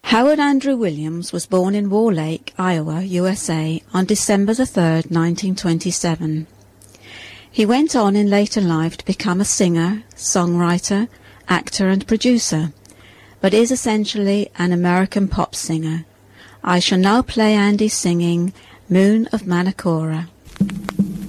Howard Andrew Williams was born in Wall Lake, Iowa, USA on December the 3rd, 1927. He went on in later life to become a singer, songwriter, actor and producer, but is essentially an American pop singer. I shall now play Andy singing Moon of Manacora.